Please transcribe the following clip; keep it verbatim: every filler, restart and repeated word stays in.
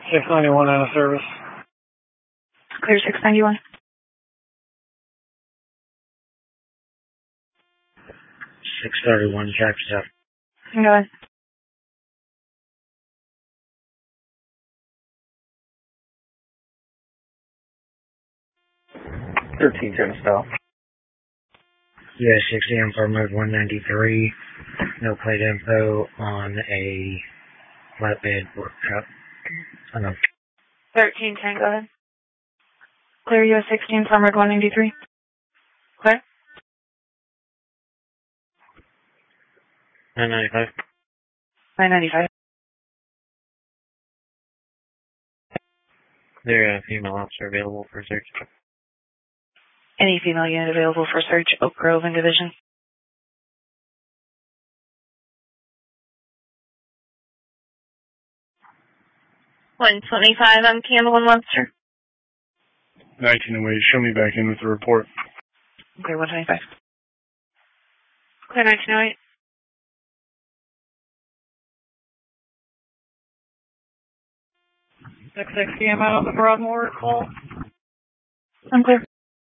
six ninety-one out of service. Clear six ninety-one. six thirty-one, tracks up. Go ahead. thirteen ten style. U S sixty M for mode one ninety-three. No plate info on a flatbed work truck. I know. thirteen ten, go ahead. Clear U S sixteen, Farmer one ninety-three. Clear? nine ninety-five. nine ninety-five. There a female officer available for search. Any female unit available for search, Oak Grove and Division. one twenty-five, I'm Campbell and Webster. nineteen oh eight, show me back in with the report. Clear one twenty-five. Clear nineteen oh eight. six sixty, I'm out on the Broadmoor call. I'm clear.